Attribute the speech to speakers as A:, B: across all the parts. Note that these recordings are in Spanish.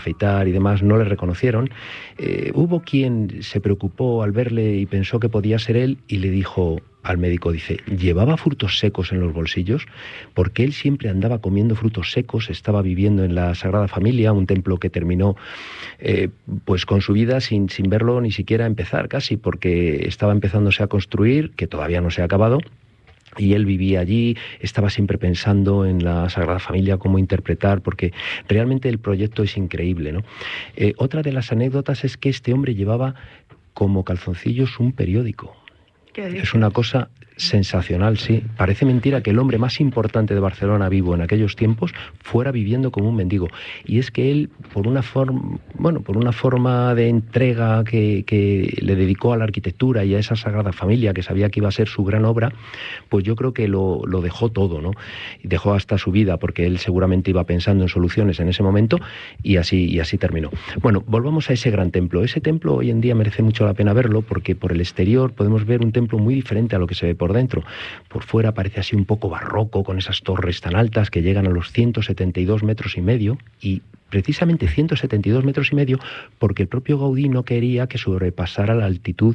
A: afeitar y demás, no le reconocieron. Hubo quien se preocupó al verle y pensó que podía ser él y le dijo al médico, dice, ¿llevaba frutos secos en los bolsillos? Porque él siempre andaba comiendo frutos secos, estaba viviendo en la Sagrada Familia, un templo que terminó pues con su vida sin verlo ni siquiera empezar casi, porque estaba empezándose a construir, que todavía no se ha acabado. Y él vivía allí, estaba siempre pensando en la Sagrada Familia, cómo interpretar, porque realmente el proyecto es increíble, ¿no? Otra de las anécdotas es que este hombre llevaba como calzoncillos un periódico. Es una cosa sensacional, sí. Parece mentira que el hombre más importante de Barcelona vivo en aquellos tiempos fuera viviendo como un mendigo. Y es que él, por una forma de entrega que le dedicó a la arquitectura y a esa Sagrada Familia, que sabía que iba a ser su gran obra, pues yo creo que lo dejó todo, ¿no? Y dejó hasta su vida, porque él seguramente iba pensando en soluciones en ese momento, y así terminó. Bueno, volvamos a ese gran templo. Ese templo hoy en día merece mucho la pena verlo, porque por el exterior podemos ver un templo muy diferente a lo que se ve por dentro. Por fuera parece así un poco barroco, con esas torres tan altas que llegan a los 172 metros y medio, y precisamente 172 metros y medio porque el propio Gaudí no quería que sobrepasara la altitud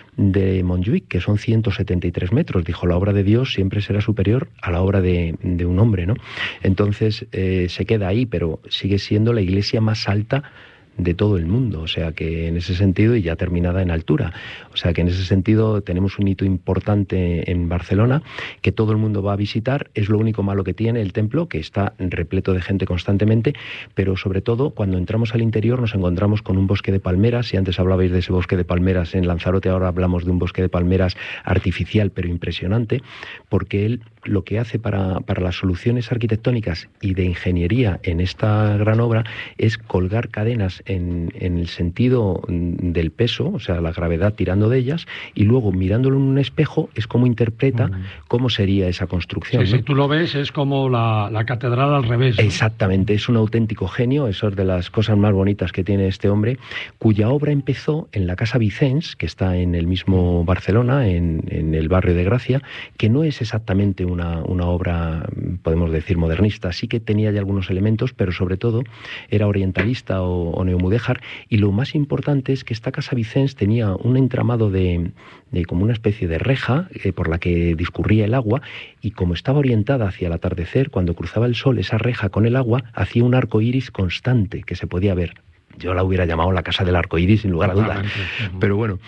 A: de Montjuïc, que son 173 metros. Dijo, la obra de Dios siempre será superior a la obra de un hombre, ¿no? Entonces se queda ahí, pero sigue siendo la iglesia más alta de todo el mundo, o sea que en ese sentido, y ya terminada en altura, o sea que en ese sentido tenemos un hito importante en Barcelona que todo el mundo va a visitar. Es lo único malo que tiene el templo, que está repleto de gente constantemente, pero sobre todo cuando entramos al interior nos encontramos con un bosque de palmeras. Si antes hablabais de ese bosque de palmeras en Lanzarote, ahora hablamos de un bosque de palmeras artificial pero impresionante, porque él lo que hace para las soluciones arquitectónicas y de ingeniería en esta gran obra es colgar cadenas en el sentido del peso, o sea, la gravedad tirando de ellas, y luego mirándolo en un espejo es como interpreta cómo sería esa construcción.
B: Sí,
A: ¿no?
B: Si tú lo ves es como la catedral al revés, ¿no?
A: Exactamente, es un auténtico genio. Eso es de las cosas más bonitas que tiene este hombre, cuya obra empezó en la Casa Vicens, que está en el mismo Barcelona, en el barrio de Gracia, que no es exactamente una obra, podemos decir, modernista. Sí que tenía ya algunos elementos, pero sobre todo era orientalista o neomudéjar, y lo más importante es que esta Casa Vicens tenía un entramado de como una especie de reja por la que discurría el agua, y como estaba orientada hacia el atardecer, cuando cruzaba el sol esa reja con el agua, hacía un arco iris constante que se podía ver. Yo la hubiera llamado la Casa del Arco Iris, sin lugar a dudas. Pero bueno,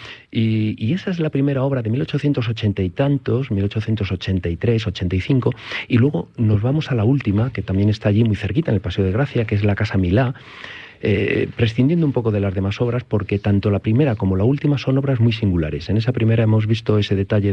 A: y esa es la primera obra de 1880 y tantos, 1883, 85, y luego nos vamos a la última, que también está allí muy cerquita, en el Paseo de Gracia, que es la Casa Milà, prescindiendo un poco de las demás obras, porque tanto la primera como la última son obras muy singulares. En esa primera hemos visto ese detalle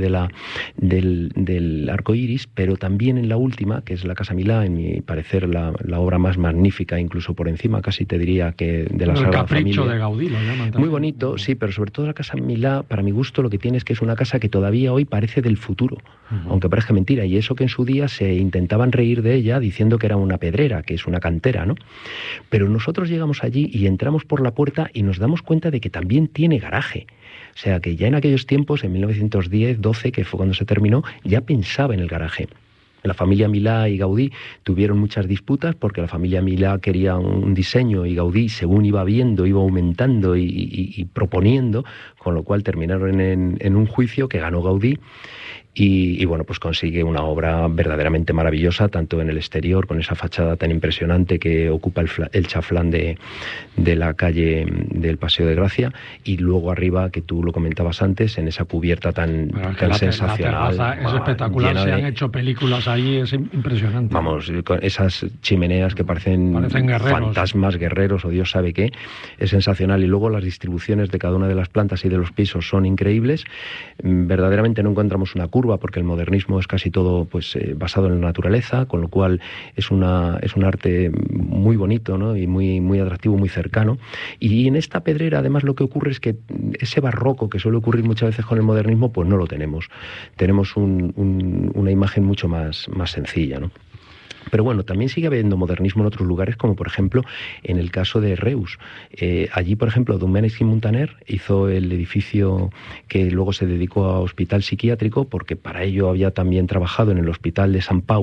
A: del arco iris, pero también en la última, que es la Casa Milà, en mi parecer la obra más magnífica, incluso por encima casi te diría que de la Sagrada Familia.
B: El capricho de Gaudí lo llaman también.
A: Muy bonito, sí, pero sobre todo la Casa Milà, para mi gusto, lo que tiene es que es una casa que todavía hoy parece del futuro, aunque parezca mentira, y eso que en su día se intentaban reír de ella diciendo que era una pedrera, que es una cantera, ¿no? Pero nosotros llegamos allí y entramos por la puerta y nos damos cuenta de que también tiene garaje. O sea que ya en aquellos tiempos, en 1910-12, que fue cuando se terminó, ya pensaba en el garaje. La familia Milà y Gaudí tuvieron muchas disputas porque la familia Milà quería un diseño y Gaudí, según iba viendo, iba aumentando y proponiendo, con lo cual terminaron en un juicio que ganó Gaudí. Y bueno, pues consigue una obra verdaderamente maravillosa, tanto en el exterior, con esa fachada tan impresionante que ocupa el chaflán de la calle del Paseo de Gracia, y luego arriba, que tú lo comentabas antes, en esa cubierta tan sensacional.
B: La terraza es espectacular, se han hecho películas ahí, es impresionante.
A: Vamos, con esas chimeneas que parecen fantasmas, guerreros o Dios sabe qué, es sensacional. Y luego las distribuciones de cada una de las plantas y de los pisos son increíbles. Verdaderamente no encontramos una curva, porque el modernismo es casi todo pues basado en la naturaleza, con lo cual es un arte muy bonito, ¿no? Y muy atractivo, muy cercano. Y en esta pedrera, además, lo que ocurre es que ese barroco que suele ocurrir muchas veces con el modernismo, pues no lo tenemos. Tenemos una imagen mucho más sencilla, ¿no? Pero bueno, también sigue habiendo modernismo en otros lugares, como por ejemplo en el caso de Reus. Allí, por ejemplo, Domènech i Muntaner hizo el edificio que luego se dedicó a hospital psiquiátrico, porque para ello había también trabajado en el Hospital de Sant Pau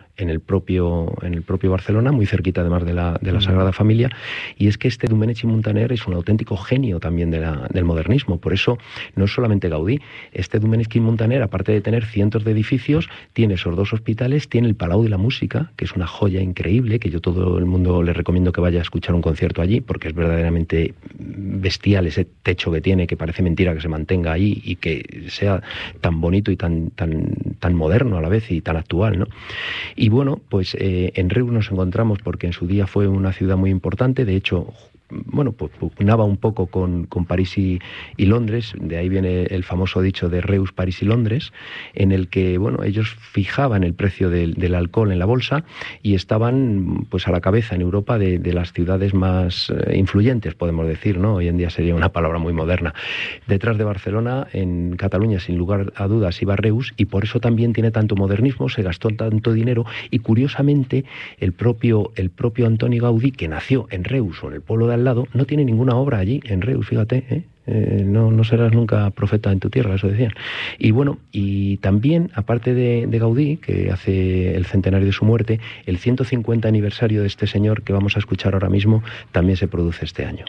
A: en el propio Barcelona, muy cerquita además de la Sagrada Familia, y es que este Domènech i Muntaner es un auténtico genio también del modernismo. Por eso no es solamente Gaudí, este Domènech i Muntaner, aparte de tener cientos de edificios, tiene esos 2 hospitales, tiene el Palau de la Música, que es una joya increíble, que yo todo el mundo les recomiendo que vaya a escuchar un concierto allí, porque es verdaderamente bestial ese techo que tiene, que parece mentira que se mantenga ahí y que sea tan bonito y tan moderno a la vez y tan actual, ¿no? Y bueno, pues en Reus nos encontramos porque en su día fue una ciudad muy importante, de hecho, bueno, pues pugnaba un poco con París y Londres, de ahí viene el famoso dicho de Reus, París y Londres, en el que, bueno, ellos fijaban el precio del alcohol en la bolsa y estaban pues a la cabeza en Europa de las ciudades más influyentes, podemos decir, ¿no? Hoy en día sería una palabra muy moderna. Detrás de Barcelona, en Cataluña, sin lugar a dudas, iba Reus, y por eso también tiene tanto modernismo, se gastó tanto dinero, y curiosamente el propio Antoni Gaudí, que nació en Reus o en el pueblo de al lado, no tiene ninguna obra allí en Reus, fíjate, no serás nunca profeta en tu tierra, eso decían. Y bueno, y también, aparte de Gaudí, que hace el centenario de su muerte, el 150 aniversario de este señor que vamos a escuchar ahora mismo también se produce este año.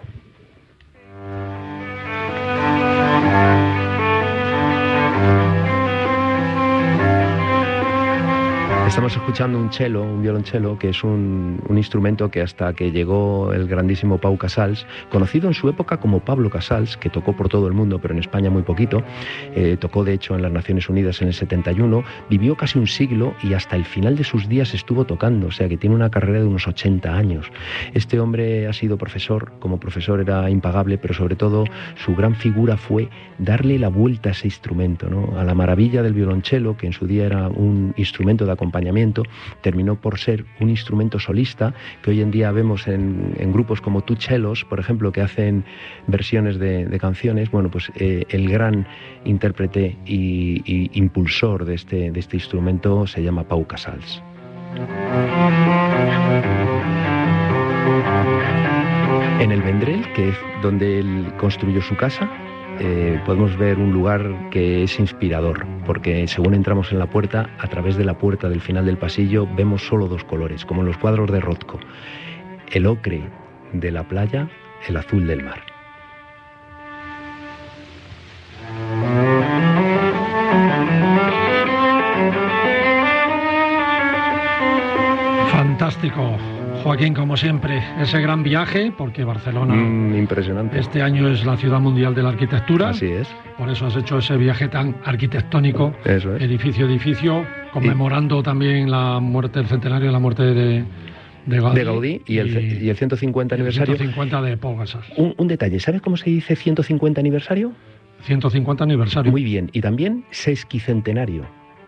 A: Estamos escuchando un violonchelo, que es un instrumento que hasta que llegó el grandísimo Pau Casals, conocido en su época como Pablo Casals, que tocó por todo el mundo, pero en España muy poquito, tocó de hecho en las Naciones Unidas en el 71, vivió casi un siglo y hasta el final de sus días estuvo tocando, o sea que tiene una carrera de unos 80 años. Este hombre ha sido profesor, como profesor era impagable, pero sobre todo su gran figura fue darle la vuelta a ese instrumento, ¿no? A la maravilla del violonchelo, que en su día era un instrumento de acompañamiento, terminó por ser un instrumento solista, que hoy en día vemos en grupos como Tu Cellos, por ejemplo, que hacen versiones de canciones. Bueno, pues el gran intérprete y impulsor de este instrumento se llama Pau Casals. En el Vendrell, que es donde él construyó su casa, podemos ver un lugar que es inspirador, porque según entramos en la puerta, a través de la puerta del final del pasillo, vemos solo 2 colores, como en los cuadros de Rothko: el ocre de la playa, el azul del mar.
B: Fantástico, Joaquín, como siempre, ese gran viaje, porque Barcelona
A: impresionante.
B: Este año es la ciudad mundial de la arquitectura.
A: Así es.
B: Por eso has hecho ese viaje tan arquitectónico,
A: eso es.
B: Edificio a edificio, conmemorando también el centenario de la muerte de Gaudí
A: y el 150 aniversario.
B: 150 de Pau Casals.
A: Un detalle, ¿sabes cómo se dice 150 aniversario?
B: 150 aniversario.
A: Muy bien, y también sesquicentenario.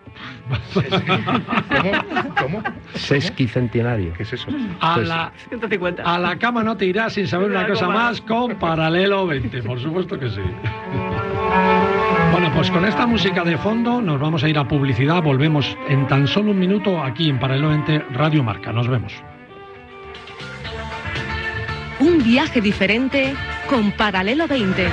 C: ¿Cómo?
A: Sesquicentenario.
C: ¿Qué es eso?
B: A la cama no te irás sin saber una cosa más con Paralelo 20, por supuesto que sí. Bueno, pues con esta música de fondo nos vamos a ir a publicidad. Volvemos en tan solo un minuto aquí en Paralelo 20 Radio Marca. Nos vemos.
D: Un viaje diferente con Paralelo 20.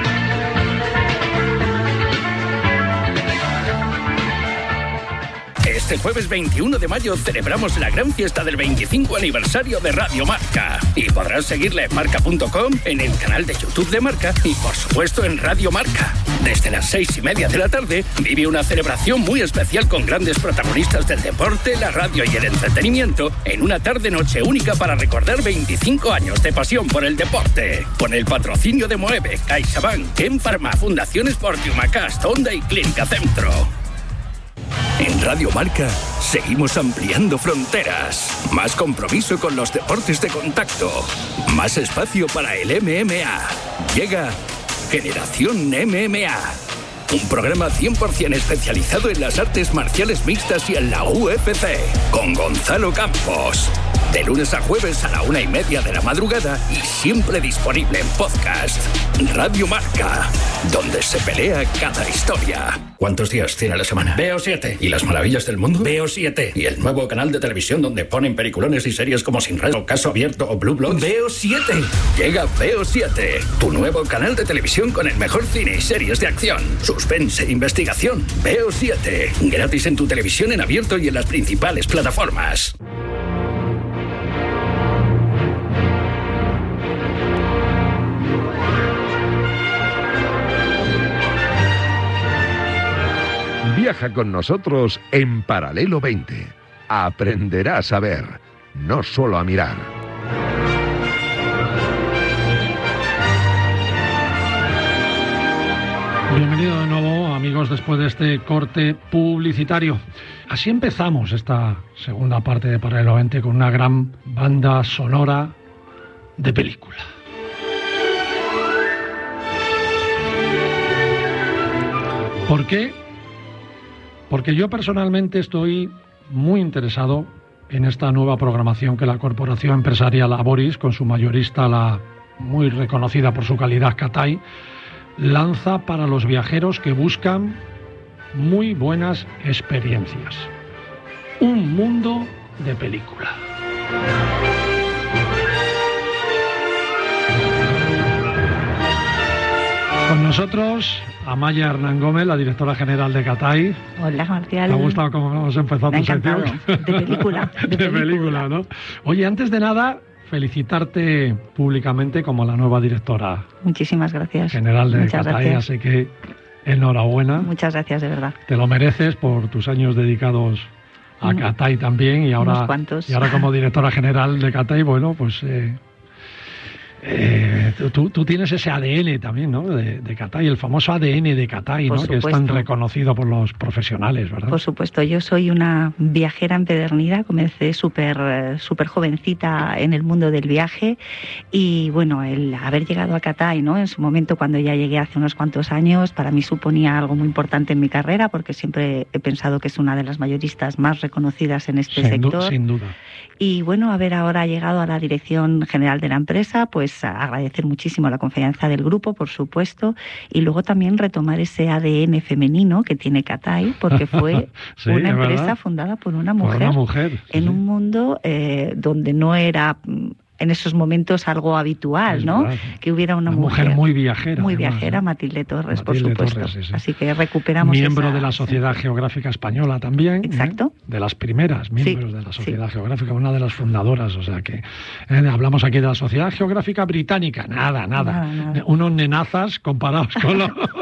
E: Este jueves 21 de mayo celebramos la gran fiesta del 25 aniversario de Radio Marca. Y podrás seguirla en marca.com, en el canal de YouTube de Marca y, por supuesto, en Radio Marca. Desde las 6:30 de la tarde vive una celebración muy especial con grandes protagonistas del deporte, la radio y el entretenimiento en una tarde-noche única para recordar 25 años de pasión por el deporte. Con el patrocinio de Moeve, CaixaBank, Kenfarma, Fundación Sportium, Acast, Honda y Clínica Centro. En Radio Marca seguimos ampliando fronteras. Más compromiso con los deportes de contacto. Más espacio para el MMA. Llega Generación MMA. Un programa 100% especializado en las artes marciales mixtas y en la UFC. Con Gonzalo Campos. De lunes a jueves a la 1:30 de la madrugada y siempre disponible en podcast. Radio Marca, donde se pelea cada historia. ¿Cuántos días tiene la semana? Veo 7. ¿Y las maravillas del mundo? Veo 7. ¿Y el nuevo canal de televisión donde ponen peliculones y series como Sin Red o Caso Abierto o Blue Bloods? Veo 7. Llega Veo 7, tu nuevo canal de televisión con el mejor cine y series de acción, suspense e investigación. Veo 7. Gratis en tu televisión en abierto y en las principales plataformas.
C: Viaja con nosotros en Paralelo 20. Aprenderás a ver, no solo a mirar.
B: Bienvenido de nuevo, amigos, después de este corte publicitario. Así empezamos esta segunda parte de Paralelo 20 con una gran banda sonora de película. ¿Por qué? Porque yo personalmente estoy muy interesado en esta nueva programación que la corporación empresarial Aboris, con su mayorista, la muy reconocida por su calidad Cathay, lanza para los viajeros que buscan muy buenas experiencias. Un mundo de película. Con nosotros, Amaya Hernán Gómez, la directora general de Cathay.
F: Hola, Marcial.
B: ¿Te ha gustado cómo hemos empezado tu sección?
F: De película.
B: De película, ¿no? Oye, antes de nada, felicitarte públicamente como la nueva directora.
F: Muchísimas gracias.
B: General de
F: Muchas
B: Cathay,
F: gracias.
B: así que enhorabuena.
F: Muchas gracias, de verdad.
B: Te lo mereces por tus años dedicados a Cathay también y ahora como directora general de Cathay, bueno, pues tú tienes ese ADN también, ¿no? De Cathay, el famoso ADN de Cathay, ¿no? Que es tan reconocido por los profesionales, ¿verdad?
F: Por supuesto, yo soy una viajera empedernida, comencé súper jovencita en el mundo del viaje y bueno, el haber llegado a Cathay, ¿no? En su momento, cuando ya llegué hace unos cuantos años, para mí suponía algo muy importante en mi carrera porque siempre he pensado que es una de las mayoristas más reconocidas en este sector.
B: Sin duda.
F: Y bueno, haber ahora llegado a la dirección general de la empresa, pues agradecer muchísimo la confianza del grupo, por supuesto, y luego también retomar ese ADN femenino que tiene Cathay, porque fue
B: sí,
F: una empresa fundada por una mujer, en un mundo donde no era en esos momentos algo habitual, ¿no? Que hubiera una
B: mujer muy viajera.
F: Muy viajera, Matilde Torres, por supuesto.
B: Torres, sí.
F: Así que recuperamos
B: miembro de la Sociedad Geográfica Española también.
F: Exacto.
B: De las primeras miembros de la Sociedad Geográfica, una de las fundadoras, o sea que hablamos aquí de la Sociedad Geográfica Británica, nada. Unos nenazas comparados con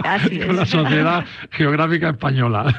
B: la Sociedad Geográfica Española.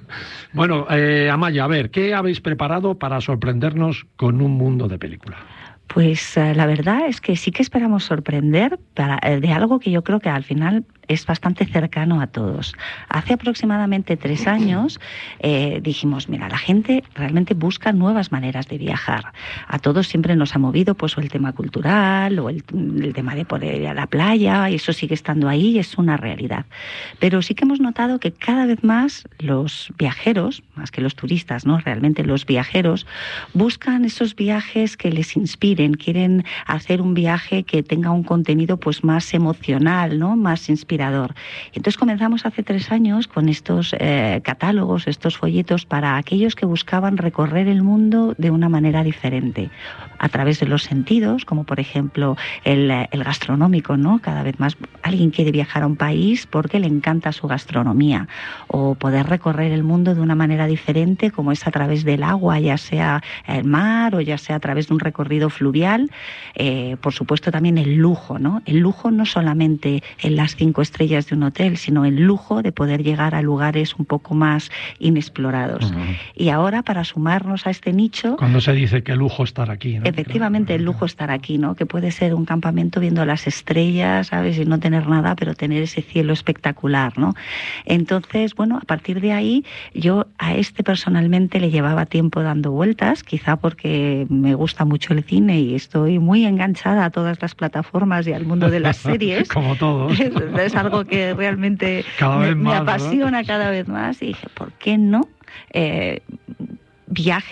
B: Bueno, Amaya, a ver, ¿qué habéis preparado para sorprendernos con un mundo de película?
F: Pues la verdad es que sí que esperamos sorprender de algo que yo creo que al final es bastante cercano a todos. Hace aproximadamente 3 años dijimos, mira, la gente realmente busca nuevas maneras de viajar. A todos siempre nos ha movido pues o el tema cultural o el tema de poder ir a la playa, y eso sigue estando ahí y es una realidad. Pero sí que hemos notado que cada vez más los viajeros, más que los turistas, ¿no? Realmente los viajeros buscan esos viajes que les inspiren, quieren hacer un viaje que tenga un contenido pues más emocional, ¿no? Más inspirador. Entonces comenzamos hace 3 años con estos catálogos, estos folletos para aquellos que buscaban recorrer el mundo de una manera diferente, a través de los sentidos, como por ejemplo el gastronómico, ¿no? Cada vez más alguien quiere viajar a un país porque le encanta su gastronomía, o poder recorrer el mundo de una manera diferente, como es a través del agua, ya sea el mar o ya sea a través de un recorrido fluvial. Por supuesto también el lujo, ¿no? El lujo no solamente en las 5 estrellas de un hotel, sino el lujo de poder llegar a lugares un poco más inexplorados. Y ahora, para sumarnos a este nicho...
B: Cuando se dice que lujo estar aquí, ¿no?
F: Efectivamente, el lujo estar aquí, ¿no? Que puede ser un campamento viendo las estrellas, ¿sabes? Y no tener nada, pero tener ese cielo espectacular, ¿no? Entonces, bueno, a partir de ahí, yo a personalmente le llevaba tiempo dando vueltas, quizá porque me gusta mucho el cine y estoy muy enganchada a todas las plataformas y al mundo de las series.
B: Como todos.
F: Es algo que realmente me apasiona cada vez más, y dije, ¿por qué no viajes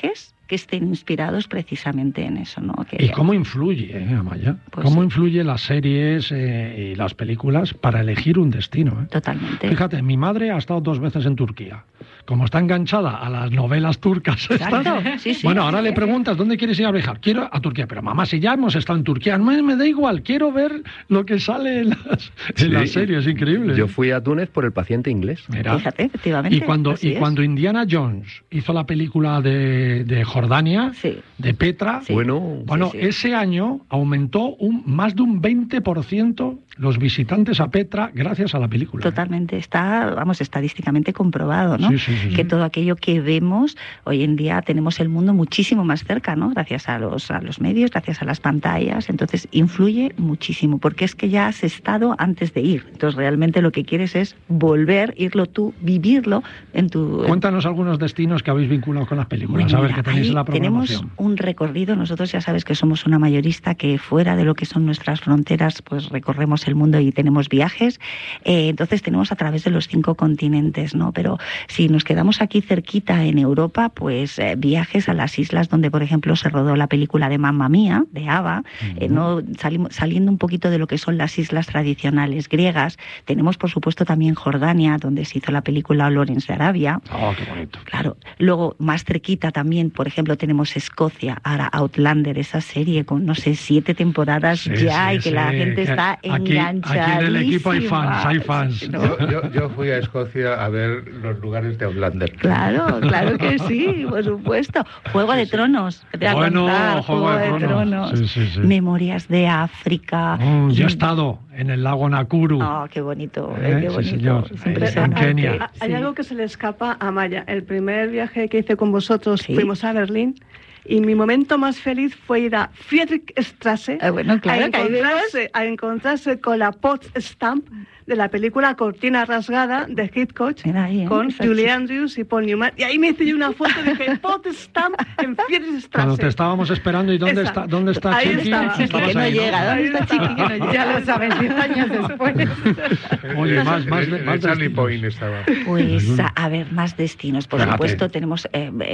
F: que estén inspirados precisamente en eso, ¿no?
B: ¿Y cómo influye, Amaya?
F: Pues
B: ¿Cómo
F: sí.
B: influye las series y las películas para elegir un destino?
F: Totalmente.
B: Fíjate, mi madre ha estado 2 veces en Turquía. Como está enganchada a las novelas turcas estas,
F: Sí, sí,
B: bueno,
F: sí,
B: ahora
F: sí.
B: le preguntas, ¿dónde quieres ir a viajar? Quiero a Turquía. Pero mamá, si ya hemos estado en Turquía, no me da igual, quiero ver lo que sale en las series, increíble.
A: Yo fui a Túnez por El paciente inglés.
B: Mira.
F: Fíjate, efectivamente.
B: Y cuando
F: así es.
B: Indiana Jones hizo la película de Jordania,
F: Sí.
B: de Petra,
F: Sí.
A: Bueno,
F: Sí.
B: ese año aumentó más de un 20% los visitantes a Petra gracias a la película.
F: Totalmente, está, estadísticamente comprobado, ¿no?
B: Sí.
F: Que todo aquello que vemos, hoy en día tenemos el mundo muchísimo más cerca, ¿no? Gracias a los medios, gracias a las pantallas, entonces influye muchísimo, porque es que ya has estado antes de ir, entonces realmente lo que quieres es volver, irlo tú, vivirlo en tu...
B: Cuéntanos algunos destinos que habéis vinculado con las películas,
F: Bueno,
B: a ver
F: mira,
B: qué tenéis
F: ahí
B: en la programación.
F: tenemos un recorrido, nosotros ya sabes que somos una mayorista que fuera de lo que son nuestras fronteras, pues recorremos el mundo y tenemos viajes, entonces tenemos a través de los 5 continentes, ¿no? Pero si nos quedamos aquí cerquita en Europa, pues viajes a las islas donde, por ejemplo, se rodó la película de Mamma Mía, de ABBA, ¿no? Saliendo un poquito de lo que son las islas tradicionales griegas, tenemos por supuesto también Jordania, donde se hizo la película Lawrence de Arabia.
B: Oh, qué bonito.
F: Claro, luego más cerquita también, por ejemplo, tenemos Escocia, ahora Outlander, esa serie con, no sé, 7 temporadas
B: Sí,
F: ya,
B: sí,
F: y que la
B: sí,
F: gente
B: que
F: está
B: aquí
F: enganchadísima.
B: en el equipo hay fans.
F: ¿no?
G: Yo fui a Escocia a ver los lugares de Outlander.
F: Claro que sí, por supuesto. Juego de Tronos, te voy a
B: Bueno,
F: contar,
B: Juego de Tronos. Sí.
F: Memorias de África.
B: Yo he estado en el lago Nakuru.
F: Oh, qué bonito,
B: Sí,
F: qué bonito.
B: señor.
F: Es
B: En
F: impresionante.
B: Kenia.
H: Hay algo que se le escapa a Maya. El primer viaje que hice con vosotros
F: Sí.
H: fuimos a Berlín y mi momento más feliz fue ir a Friedrichstraße
F: Bueno, claro, que ahí
H: a encontrarse con la Potsdam de la película Cortina Rasgada de Hitchcock
F: Mira ahí,
H: con
F: esa
H: Julie
F: chica.
H: Andrews y Paul Newman. Y ahí me hice yo una foto y dije Potsdam en Friedrichstraße.
B: Cuando te estábamos esperando, ¿y dónde
H: Esa.
B: está
H: Ahí
B: Chiqui?
H: estaba.
F: Chiqui,
B: Estabas
F: que no
B: ahí,
F: llega. ¿Dónde
H: Ahí
F: está
H: estaba.
F: Chiqui? Que no llega?
I: Ya lo sabes, 10 años después.
B: Oye, más
G: En el Charlie
B: destinos.
G: Point estaba.
F: Pues a ver, más destinos. Por
B: Fíjate.
F: supuesto tenemos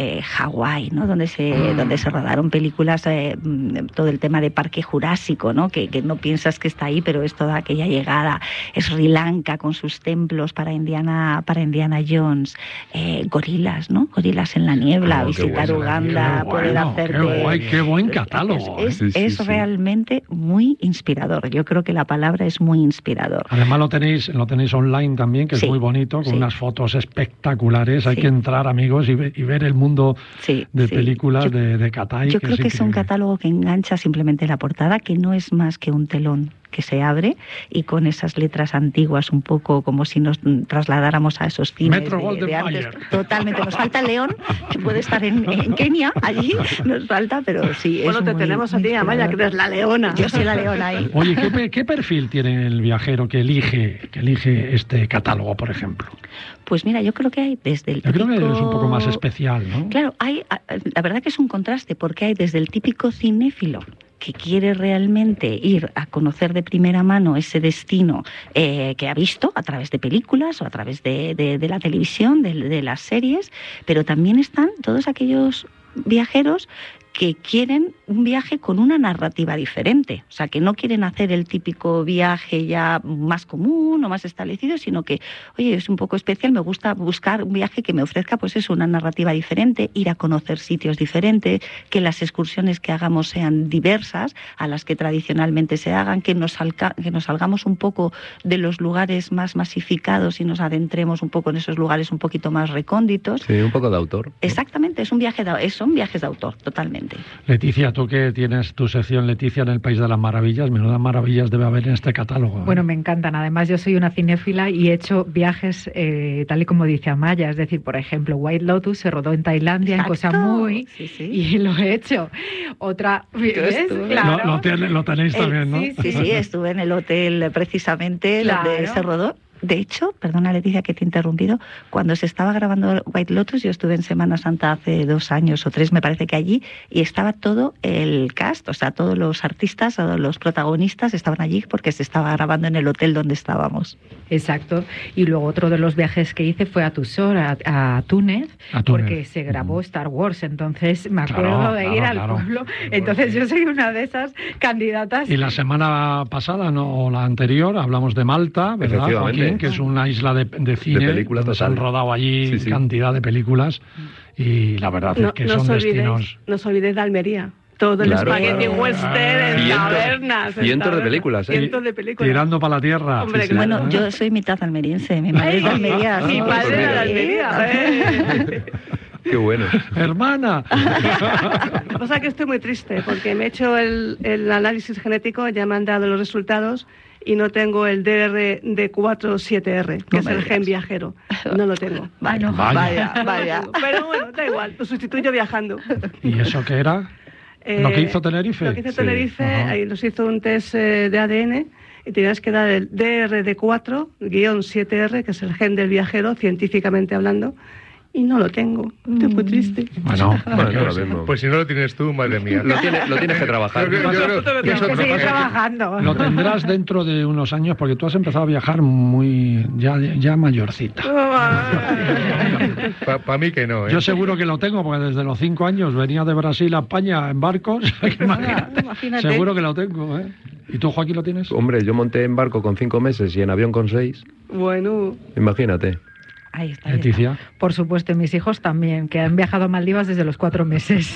F: Hawái, ¿no? Donde se rodaron películas, todo el tema de Parque Jurásico, ¿no? Que no piensas que está ahí, pero es toda aquella llegada. Sri Lanka con sus templos para Indiana Jones, gorilas, ¿no? Gorilas en la niebla,
A: Oh, qué
F: visitar
A: bueno.
F: Uganda,
B: Qué
F: poder
B: bueno,
F: hacerte...
B: qué guay, qué buen catálogo.
F: Es
A: Sí, sí.
F: realmente muy inspirador. Yo creo que la palabra es muy inspirador.
B: Además lo tenéis online también, que
F: Sí,
B: es muy bonito, con
F: sí.
B: unas fotos espectaculares. Hay
F: Sí.
B: que entrar, amigos, y ver el mundo
F: Sí,
B: de
F: sí.
B: películas de Catay.
F: Yo creo que es un
B: increíble.
F: catálogo que engancha simplemente la portada, que no es más que un telón que se abre y con esas letras antiguas, un poco como si nos trasladáramos a esos cines
B: Metro
F: de
B: Goldwyn
F: antes.
B: Mayer.
F: Totalmente. Nos falta León, que puede estar en Kenia, allí nos falta, pero sí.
H: Bueno,
F: es
H: te
F: muy,
H: tenemos a
F: muy
H: ti, Amaya, que
F: inspirador.
H: eres la leona.
F: Yo soy la leona ahí.
B: Oye, ¿qué perfil tiene el viajero que elige este catálogo, por ejemplo?
F: Pues mira, yo creo que hay desde el
B: Yo creo
F: típico...
B: que es un poco más especial, ¿no?
F: Claro, la verdad que es un contraste, porque hay desde el típico cinéfilo que quiere realmente ir a conocer de primera mano ese destino que ha visto a través de películas o a través de la televisión, de las series, pero también están todos aquellos viajeros que quieren un viaje con una narrativa diferente, o sea, que no quieren hacer el típico viaje ya más común o más establecido, sino que, oye, es un poco especial, me gusta buscar un viaje que me ofrezca, pues eso, una narrativa diferente, ir a conocer sitios diferentes, que las excursiones que hagamos sean diversas a las que tradicionalmente se hagan, que nos salgamos un poco de los lugares más masificados y nos adentremos un poco en esos lugares un poquito más recónditos.
A: Sí, un poco de autor.
F: Exactamente, son viajes de autor, totalmente.
B: Leticia, tú que tienes tu sección Leticia en el País de las Maravillas, menudas maravillas debe haber en este catálogo, ¿eh?
I: Bueno, me encantan. Además, yo soy una cinéfila y he hecho viajes tal y como dice Amaya. Es decir, por ejemplo, White Lotus se rodó en Tailandia,
F: Exacto.
I: en Koh Samui,
F: Sí, sí.
I: y lo he hecho. Otra, ¿ves?
F: estuve.
I: Claro.
B: Lo tenéis también, ¿no?
I: sí,
F: Sí, estuve en el hotel precisamente
I: Claro.
F: donde se rodó. De hecho, perdona Leticia que te he interrumpido, cuando se estaba grabando White Lotus, yo estuve en Semana Santa hace 2 años o 3, me parece que allí, y estaba todo el cast, o sea, todos los artistas, todos los protagonistas estaban allí porque se estaba grabando en el hotel donde estábamos.
I: Exacto. Y luego otro de los viajes que hice fue a Tussauds, a Túnez, porque se grabó Star Wars, entonces me acuerdo de ir al pueblo. Entonces yo soy una de esas candidatas.
B: Y la semana pasada, o la anterior, hablamos de Malta, ¿verdad, Joaquín? Que es una isla de cine, donde se han rodado allí cantidad de películas, y la verdad es que son destinos...
H: No os olvidéis de Almería. Todo el espagueti western, en tabernas.
J: Cientos de películas,
H: Cientos de películas.
B: Tirando para la tierra.
H: Hombre,
F: bueno, yo soy mitad almeriense, mi madre es de Almería.
H: Mi padre era de Almería.
J: Qué bueno.
B: ¡Hermana!
H: Lo que pasa es que estoy muy triste, porque me he hecho el análisis genético, ya me han dado los resultados, y no tengo el DRD47R, que es el gen viajero. No lo tengo.
F: Vaya.
H: Pero bueno, da igual, lo sustituyo viajando.
B: ¿Y eso qué era? ¿Lo que hizo Tenerife?
H: Lo que hizo Tenerife, ahí nos hizo un test de ADN y tenías que dar el DRD4-7R, que es el gen del viajero, científicamente hablando, y no lo tengo. Estoy muy triste.
B: Bueno,
G: pues si no lo tienes tú, madre mía.
J: Lo tienes que trabajar.
I: Tienes que seguir trabajando.
B: Lo tendrás dentro de unos años, porque tú has empezado a viajar muy ya mayorcita.
G: Para mí que no, ¿eh?
B: Yo seguro que lo tengo, porque desde los 5 años venía de Brasil a España en barcos. Imagínate. Seguro que lo tengo, ¿eh? ¿Y tú, Joaquín, lo tienes?
J: Hombre, yo monté en barco con 5 meses y en avión con 6.
H: Bueno.
J: Imagínate.
I: Ahí está.
B: Leticia.
I: Por supuesto, y mis hijos también, que han viajado a Maldivas desde los 4 meses.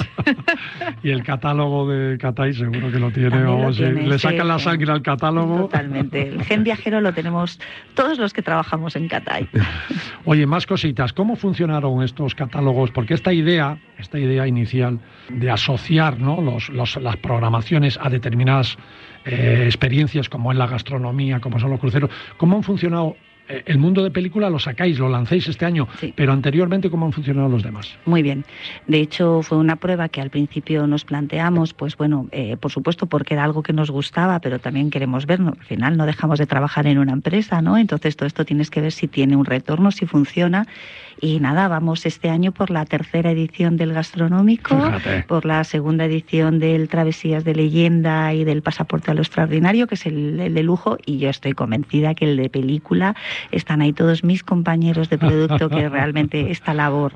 B: Y el catálogo de Catay seguro que lo tiene, o le sacan la sangre al catálogo.
F: Totalmente. El gen viajero lo tenemos todos los que trabajamos en Catay.
B: Oye, más cositas. ¿Cómo funcionaron estos catálogos? Porque esta idea inicial de asociar, ¿no?, las programaciones a determinadas experiencias, como es la gastronomía, como son los cruceros, ¿cómo han funcionado? El mundo de película lo sacáis, lo lancéis este año, pero anteriormente, ¿cómo han funcionado los demás?
F: Muy bien. De hecho, fue una prueba que al principio nos planteamos, pues bueno, por supuesto porque era algo que nos gustaba, pero también queremos ver, ¿no? Al final no dejamos de trabajar en una empresa, ¿no? Entonces todo esto tienes que ver si tiene un retorno, si funciona. Y nada, vamos este año por la 3ª edición del Gastronómico, por la 2ª edición del Travesías de Leyenda y del Pasaporte a lo Extraordinario, que es el de lujo, y yo estoy convencida que el de película, están ahí todos mis compañeros de producto, que realmente esta labor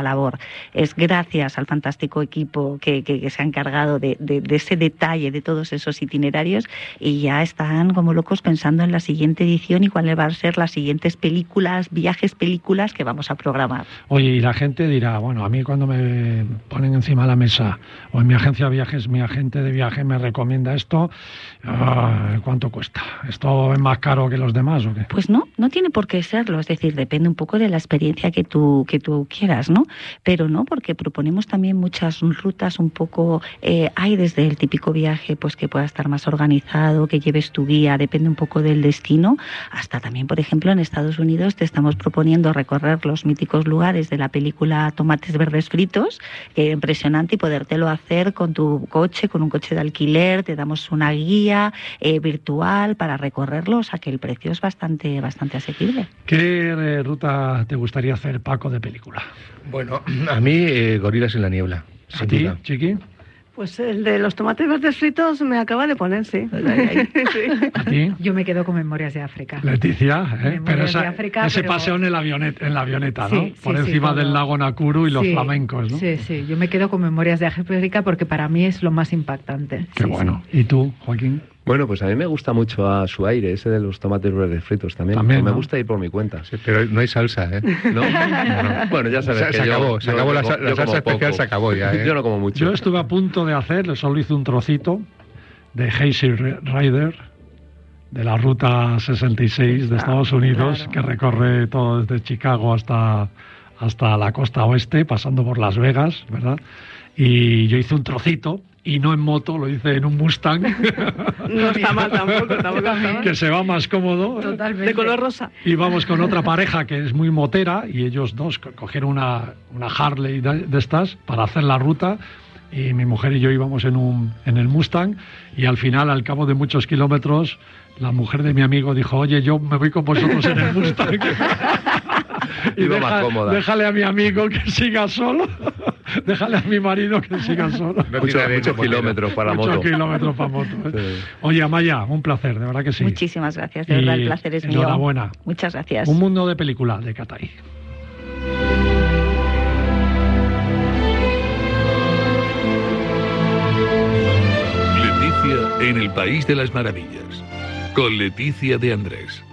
F: es gracias al fantástico equipo que se ha encargado de ese detalle, de todos esos itinerarios, y ya están como locos pensando en la siguiente edición y cuáles van a ser las siguientes películas que vamos a programar.
B: Oye, y la gente dirá, bueno, a mí cuando me ponen encima de la mesa, o en mi agencia de viajes, mi agente de viaje me recomienda esto, ¿cuánto cuesta? ¿Esto es más caro que los demás o qué?
F: Pues no tiene por qué serlo, es decir, depende un poco de la experiencia que tú quieras, ¿no? Pero no, porque proponemos también muchas rutas un poco, hay desde el típico viaje, pues que pueda estar más organizado, que lleves tu guía, depende un poco del destino, hasta también, por ejemplo, en Estados Unidos te estamos proponiendo recorrer los míticos lugares de la película Tomates Verdes Fritos, que es impresionante, y podértelo hacer con tu coche, con un coche de alquiler, te damos una guía virtual para recorrerlo, o sea que el precio es bastante asequible.
B: ¿Qué ruta te gustaría hacer, Paco, de película?
G: Bueno, a mí Gorilas en la niebla.
B: ¿A ti, Chiqui?
H: Pues el de los tomates verdes fritos me acaba de poner, sí.
B: ¿A ti?
I: Yo me quedo con Memorias de África.
B: Leticia, pero ese
I: pero...
B: paseo en la avioneta, ¿no?
I: Sí,
B: por encima del lago Nakuru y los flamencos, ¿no?
I: Sí, yo me quedo con Memorias de África porque para mí es lo más impactante.
B: Qué bueno. ¿Y tú, Joaquín?
J: Bueno, pues a mí me gusta mucho a su aire, ese de los tomates verdes fritos también, ¿no? Me gusta ir por mi cuenta.
G: Sí, pero no hay salsa, ¿eh?
J: ¿No? Bueno, ya sabes que
G: se acabó la salsa especial, se acabó ya, ¿eh?
J: Yo no como mucho.
B: Yo estuve a punto de hacer, solo hice un trocito de Hazy Rider, de la ruta 66 de Estados Unidos, que recorre todo desde Chicago hasta la costa oeste, pasando por Las Vegas, ¿verdad? Y yo hice un trocito, y no en moto, lo hice en un Mustang.
H: No está mal tampoco.
B: Que se va más cómodo.
H: Totalmente. De color rosa.
B: Y vamos con otra pareja que es muy motera, y ellos dos cogieron una Harley de estas para hacer la ruta, y mi mujer y yo íbamos en el Mustang, y al final, al cabo de muchos kilómetros, la mujer de mi amigo dijo: oye, yo me voy con vosotros en el Mustang. Y déjale a mi amigo que siga solo. Déjale a mi marido que siga solo.
J: Muchos kilómetros para moto.
B: Muchos kilómetros para moto. Sí. Oye, Amaya, un placer, de verdad que sí.
F: Muchísimas gracias, de verdad el placer es mío.
B: Enhorabuena.
F: Muchas gracias.
B: Un mundo de película, de Catay.
K: Leticia en el País de las Maravillas, con Leticia de Andrés.